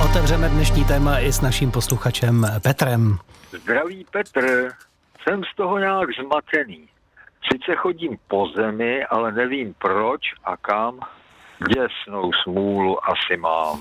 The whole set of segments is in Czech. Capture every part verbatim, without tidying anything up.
Otevřeme dnešní téma i s naším posluchačem Petrem. Zdravý Petr, jsem z toho nějak zmatený. Sice chodím po zemi, ale nevím proč a kam. Děsnou smůlu asi mám.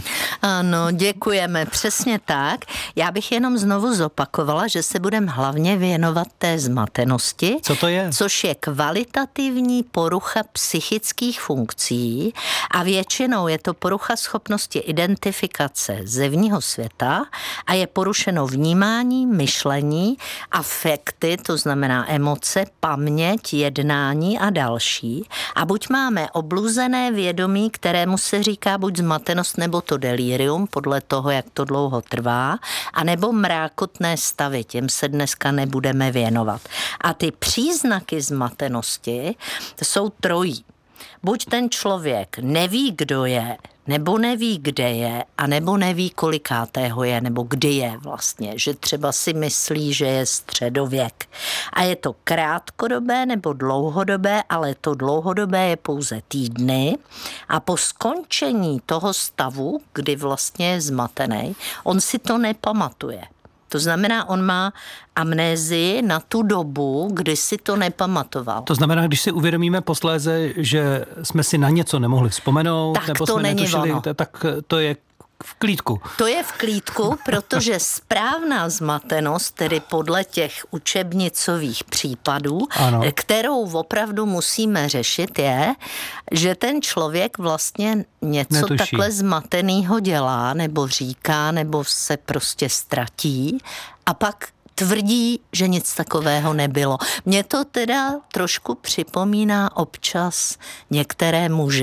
Ano, děkujeme, přesně tak. Já bych jenom znovu zopakovala, že se budeme hlavně věnovat té zmatenosti. Co to je? Což je kvalitativní porucha psychických funkcí a většinou je to porucha schopnosti identifikace zevního světa a je porušeno vnímání, myšlení, afekty, to znamená emoce, paměť, jednání a další. A buď máme obluzené vědomí, kterému se říká buď zmatenost nebo to delirium, podle toho, jak to dlouho trvá, anebo mrákotné stavy, těm se dneska nebudeme věnovat. A ty příznaky zmatenosti jsou trojí. Buď ten člověk neví, kdo je, nebo neví, kde je, a nebo neví, kolikátého je, nebo kdy je vlastně, že třeba si myslí, že je středověk. A je to krátkodobé nebo dlouhodobé, ale to dlouhodobé je pouze týdny a po skončení toho stavu, kdy vlastně je zmatený, on si to nepamatuje. To znamená, on má amnézii na tu dobu, kdy si to nepamatoval. To znamená, když si uvědomíme posléze, že jsme si na něco nemohli vzpomenout, tak nebo to jsme není netušili, ono. tak to je v klídku. To je v klídku, protože správná zmatenost, tedy podle těch učebnicových případů, ano, kterou opravdu musíme řešit, je, že ten člověk vlastně něco Netuší. takhle zmatenýho dělá, nebo říká, nebo se prostě ztratí a pak tvrdí, že nic takového nebylo. Mně to teda trošku připomíná občas některé muže.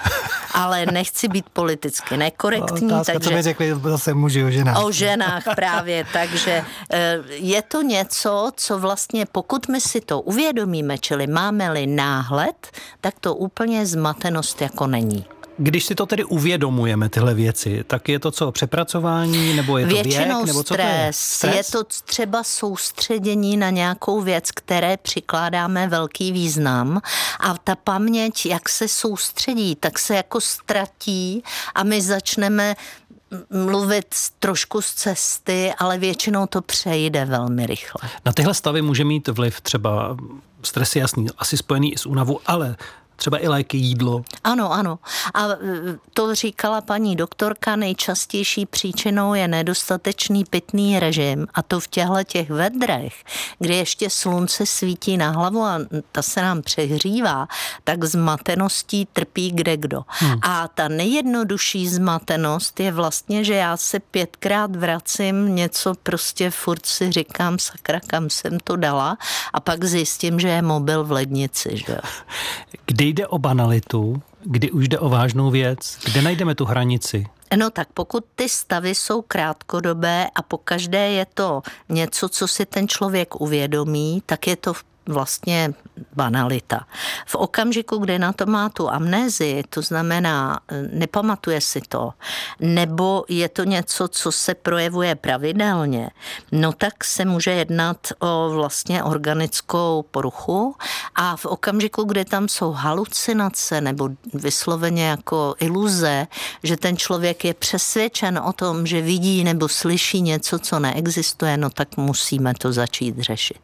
Ale nechci být politicky nekorektní. Otázka, takže co by řekli zase muži o ženách. O ženách právě, takže je to něco, co vlastně, pokud my si to uvědomíme, čili máme-li náhled, tak to úplně zmatenost jako není. Když si to tedy uvědomujeme, tyhle věci, tak je to co, přepracování, nebo je to většinou věk, nebo co to je? Stres. Je to třeba soustředění na nějakou věc, které přikládáme velký význam a ta paměť, jak se soustředí, tak se jako ztratí a my začneme mluvit trošku z cesty, ale většinou to přejde velmi rychle. Na tyhle stavy může mít vliv třeba stres, jasný, asi spojený i s únavou, ale třeba i léky, jídlo. Ano, ano. A to říkala paní doktorka, nejčastější příčinou je nedostatečný pitný režim a to v těchto těch vedrech, kdy ještě slunce svítí na hlavu a ta se nám přehřívá, tak zmateností trpí kdekdo. Hmm. A ta nejjednodušší zmatenost je vlastně, že já se pětkrát vracím, něco prostě furt si říkám, sakra, kam jsem to dala a pak zjistím, že je mobil v lednici, že? Kdy jde o banalitu, kdy už jde o vážnou věc, kde najdeme tu hranici? No tak pokud ty stavy jsou krátkodobé a pokaždé je to něco, co si ten člověk uvědomí, tak je to vlastně banalita. V okamžiku, kdy na to má tu amnézii, to znamená, nepamatuje si to, nebo je to něco, co se projevuje pravidelně, no tak se může jednat o vlastně organickou poruchu a v okamžiku, kdy tam jsou halucinace nebo vysloveně jako iluze, že ten člověk je přesvědčen o tom, že vidí nebo slyší něco, co neexistuje, no tak musíme to začít řešit.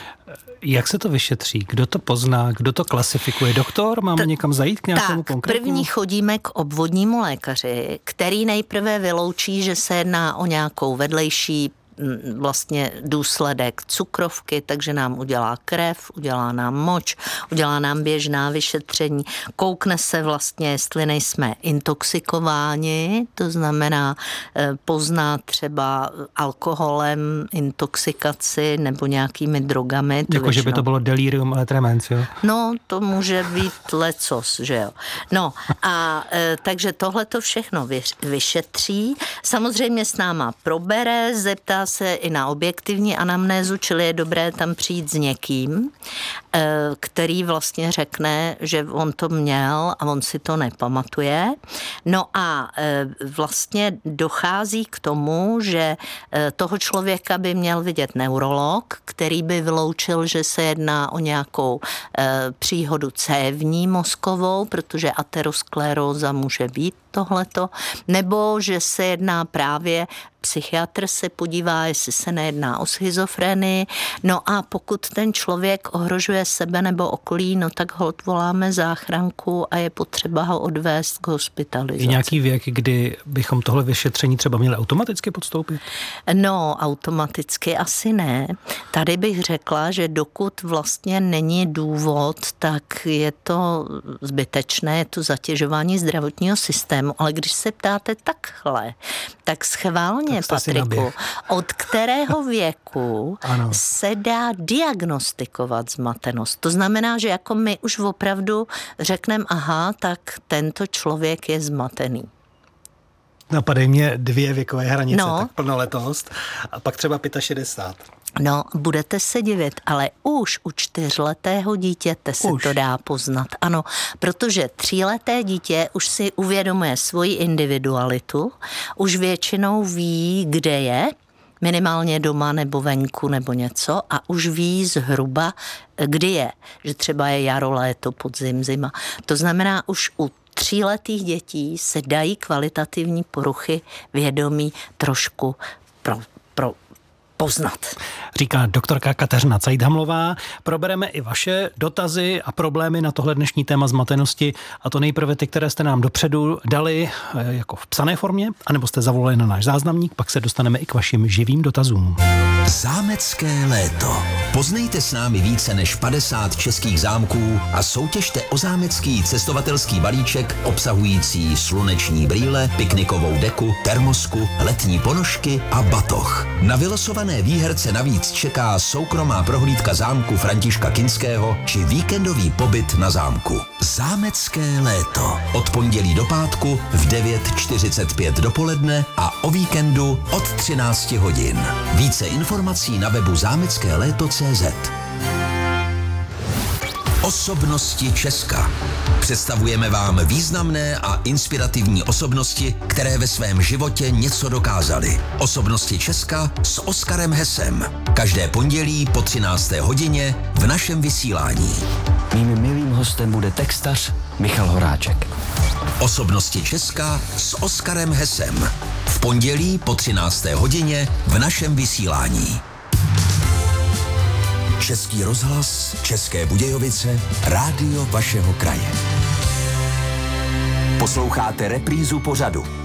Jak se to vyšetří? Kdo to pozná? Kdo to klasifikuje? Doktor? Máme T- někam zajít k nějakému tak, konkrétnímu? První chodíme k obvodnímu lékaři, který nejprve vyloučí, že se jedná o nějakou vedlejší vlastně důsledek cukrovky, takže nám udělá krev, udělá nám moč, udělá nám běžná vyšetření, koukne se vlastně, jestli nejsme intoxikováni, to znamená pozná třeba alkoholem intoxikaci nebo nějakými drogami. Jako, že by to bylo delirium ale tremens, jo? No, to může být lecos, že jo. No a takže tohle to všechno vyšetří. Samozřejmě s náma probere, zeptá se i na objektivní anamnézu, čili je dobré tam přijít s někým, který vlastně řekne, že on to měl a on si to nepamatuje. No a vlastně dochází k tomu, že toho člověka by měl vidět neurolog, který by vyloučil, že se jedná o nějakou příhodu cévní mozkovou, protože ateroskleróza může být tohleto, nebo že se jedná právě, psychiatr se podívá, jestli se nejedná o schizofrenii, no a pokud ten člověk ohrožuje sebe nebo okolí, no tak holt voláme záchranku a je potřeba ho odvést k hospitalizaci. Je nějaký věk, kdy bychom tohle vyšetření třeba měli automaticky podstoupit? No, automaticky asi ne. Tady bych řekla, že dokud vlastně není důvod, tak je to zbytečné, je to zatěžování zdravotního systému, ale když se ptáte takhle, tak schválně, Patriku, od kterého věku se dá diagnostikovat zmatenost. To znamená, že jako my už opravdu řekneme, aha, tak tento člověk je zmatený. Napadají mě dvě věkové hranice, no. Tak plnoletost a pak třeba šedesát pět. No, budete se divit, ale už u čtyřletého dítěte se už to dá poznat. Ano, protože tříleté dítě už si uvědomuje svoji individualitu, už většinou ví, kde je, minimálně doma nebo venku nebo něco a už ví zhruba, kdy je. Že třeba je jaro, léto, podzim, zima. To znamená, už u tříletých dětí se dají kvalitativní poruchy vědomí trošku pro, pro poznat. Říká doktorka Kateřina Cajdhamlová. Probereme i vaše dotazy a problémy na tohle dnešní téma zmatenosti, a to nejprve ty, které jste nám dopředu dali jako v psané formě, anebo jste zavolali na náš záznamník, pak se dostaneme i k vašim živým dotazům. Zámecké léto. Poznejte s námi více než padesát českých zámků a soutěžte o zámecký cestovatelský balíček obsahující sluneční brýle, piknikovou deku, termosku, letní ponožky a batoh. Na vylosované výherce navíc čeká soukromá prohlídka zámku Františka Kinského či víkendový pobyt na zámku. Zámecké léto. Od pondělí do pátku v devět čtyřicet pět dopoledne a o víkendu od třináct hodin. Více informací na webu zámecké léto tečka cé zet. Osobnosti Česka. Představujeme vám významné a inspirativní osobnosti, které ve svém životě něco dokázaly. Osobnosti Česka s Oskarem Hesem. Každé pondělí po třinácté hodině v našem vysílání. Mým milým hostem bude textař Michal Horáček. Osobnosti Česka s Oskarem Hesem. V pondělí po třinácté hodině v našem vysílání. Český rozhlas, České Budějovice, rádio vašeho kraje. Posloucháte reprízu pořadu